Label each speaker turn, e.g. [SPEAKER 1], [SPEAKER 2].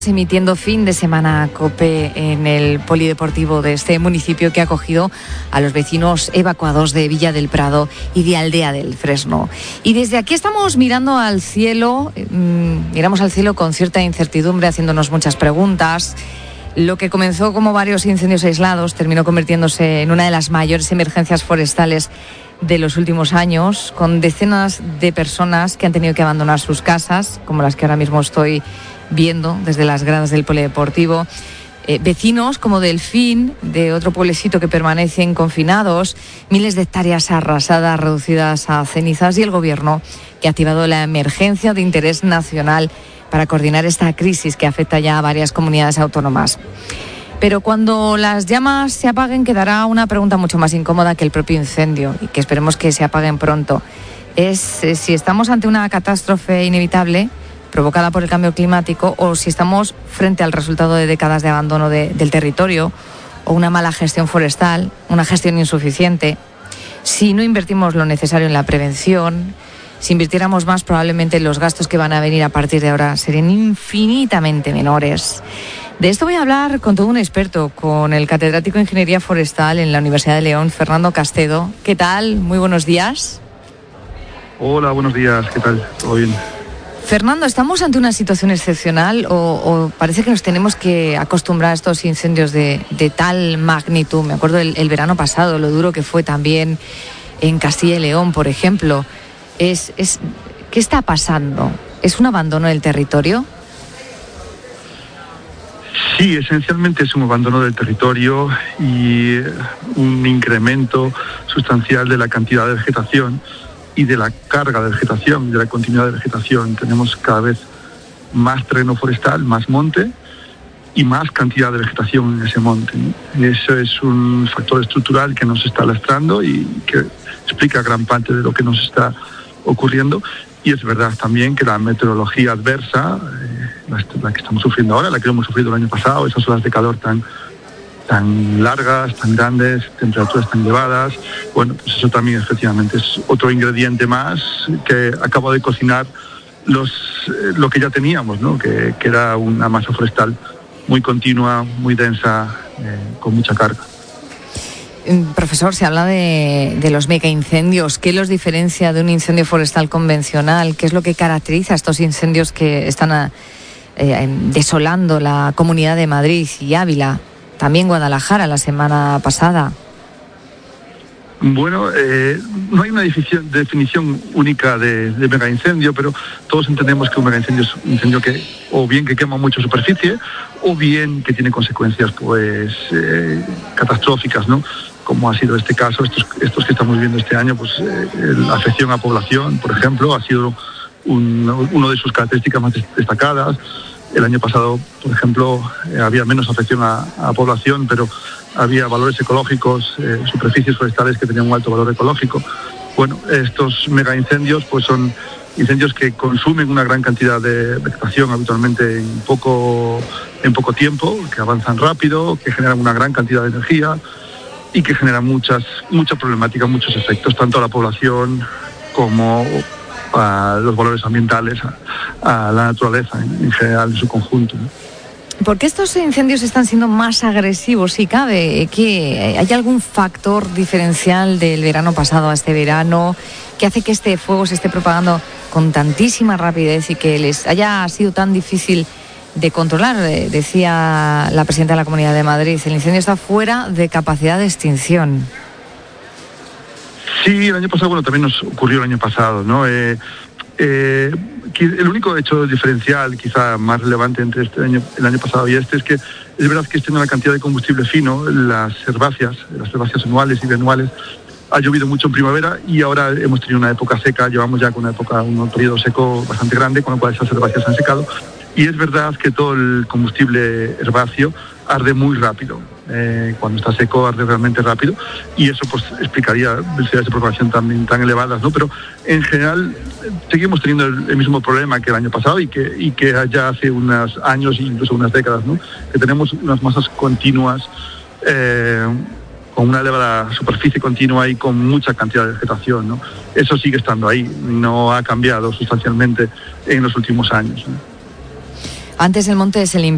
[SPEAKER 1] Emitiendo fin de semana COPE en el polideportivo de este municipio que ha acogido a los vecinos evacuados de Villa del Prado y de Aldea del Fresno. Y desde aquí estamos mirando al cielo, miramos al cielo con cierta incertidumbre, haciéndonos muchas preguntas. Lo que comenzó como varios incendios aislados terminó convirtiéndose en una de las mayores emergencias forestales de los últimos años, con decenas de personas que han tenido que abandonar sus casas, como las que ahora mismo estoy viendo desde las gradas del polideportivo, vecinos como Delfín, de otro pueblecito, que permanecen confinados, miles de hectáreas arrasadas, reducidas a cenizas, y el gobierno que ha activado la emergencia de interés nacional para coordinar esta crisis que afecta ya a varias comunidades autónomas. Pero cuando las llamas se apaguen, quedará una pregunta mucho más incómoda que el propio incendio, y que esperemos que se apaguen pronto. Es si estamos ante una catástrofe inevitable provocada por el cambio climático, o si estamos frente al resultado de décadas de abandono del territorio, o una mala gestión forestal, una gestión insuficiente. Si no invertimos lo necesario en la prevención, si invirtiéramos más, probablemente los gastos que van a venir a partir de ahora serían infinitamente menores. De esto voy a hablar con todo un experto, con el catedrático de Ingeniería Forestal en la Universidad de León, Fernando Castedo. ¿Qué tal? Muy buenos días.
[SPEAKER 2] Hola, buenos días. ¿Qué tal? ¿Todo bien?
[SPEAKER 1] Fernando, ¿estamos ante una situación excepcional o parece que nos tenemos que acostumbrar a estos incendios de tal magnitud? Me acuerdo el verano pasado, lo duro que fue también en Castilla y León, por ejemplo. ¿Qué está pasando? ¿Es un abandono del territorio?
[SPEAKER 2] Sí, esencialmente es un abandono del territorio y un incremento sustancial de la cantidad de vegetación y de la carga de vegetación, de la continuidad de vegetación. Tenemos cada vez más terreno forestal, más monte y más cantidad de vegetación en ese monte, ¿no? Eso es un factor estructural que nos está lastrando y que explica gran parte de lo que nos está ocurriendo. Y es verdad también que la meteorología adversa, la que estamos sufriendo ahora, la que hemos sufrido el año pasado, esas olas de calor tan largas, tan grandes, temperaturas tan elevadas, bueno, pues eso también efectivamente es otro ingrediente más que acaba de cocinar lo que ya teníamos, ¿no? Que era una masa forestal muy continua, muy densa, con mucha carga.
[SPEAKER 1] Profesor, se habla de los megaincendios. ¿Qué los diferencia de un incendio forestal convencional? ¿Qué es lo que caracteriza a estos incendios que están desolando la Comunidad de Madrid y Ávila? También Guadalajara la semana pasada.
[SPEAKER 2] Bueno, no hay una definición única de megaincendio, pero todos entendemos que un megaincendio es un incendio que o bien que quema mucha superficie o bien que tiene consecuencias pues catastróficas, ¿no? Como ha sido este caso, estos que estamos viendo este año, pues la afección a población, por ejemplo, ha sido uno de sus características más destacadas. El año pasado, por ejemplo, había menos afección a población, pero había valores ecológicos, superficies forestales que tenían un alto valor ecológico. Bueno, estos megaincendios pues son incendios que consumen una gran cantidad de vegetación habitualmente en poco tiempo, que avanzan rápido, que generan una gran cantidad de energía y que generan mucha problemática, muchos efectos, tanto a la población como a los valores ambientales, a la naturaleza en general en su conjunto, ¿no?
[SPEAKER 1] ¿Por qué estos incendios están siendo más agresivos, si cabe? ¿Hay algún factor diferencial del verano pasado a este verano que hace que este fuego se esté propagando con tantísima rapidez y que les haya sido tan difícil de controlar? Decía la presidenta de la Comunidad de Madrid, el incendio está fuera de capacidad de extinción.
[SPEAKER 2] Sí, el año pasado, bueno, también nos ocurrió el año pasado, ¿no? El único hecho diferencial, quizá más relevante entre el año pasado y este, es que es verdad que tiene una cantidad de combustible fino, las herbáceas anuales y bianuales. Ha llovido mucho en primavera y ahora hemos tenido una época seca, llevamos ya con un periodo seco bastante grande, con lo cual esas herbáceas han secado. Y es verdad que todo el combustible herbáceo arde muy rápido. Cuando está seco arde realmente rápido y eso pues explicaría velocidades de propagación también tan elevadas, ¿no? Pero en general seguimos teniendo el mismo problema que el año pasado y que ya hace unos años e incluso unas décadas, ¿no? Que tenemos unas masas continuas con una elevada superficie continua y con mucha cantidad de vegetación, ¿no? Eso sigue estando ahí, no ha cambiado sustancialmente en los últimos años, ¿no?
[SPEAKER 1] Antes el monte se limpiaba